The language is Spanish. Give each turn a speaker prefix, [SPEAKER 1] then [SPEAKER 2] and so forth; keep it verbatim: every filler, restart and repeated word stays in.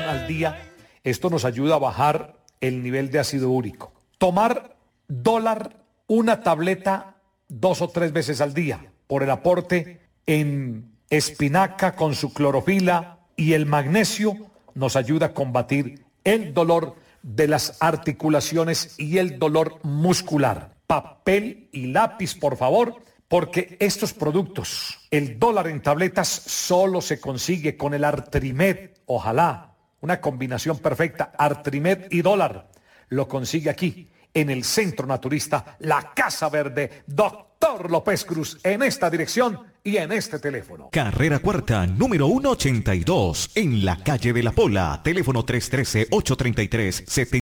[SPEAKER 1] al día. Esto nos ayuda a bajar el nivel de ácido úrico. Tomar dólar, una tableta dos o tres veces al día, por el aporte en espinaca con su clorofila, y el magnesio nos ayuda a combatir el dolor de las articulaciones y el dolor muscular. Papel y lápiz, por favor, porque estos productos, el dólar en tabletas, solo se consigue con el Artrimed. Ojalá, una combinación perfecta, Artrimed y dólar. Lo consigue aquí, en el Centro Naturista La Casa Verde, Doctor López Cruz, en esta dirección y en este teléfono.
[SPEAKER 2] Carrera Cuarta, número ciento ochenta y dos, en la calle de La Pola. Teléfono tres uno tres, ocho tres tres, siete.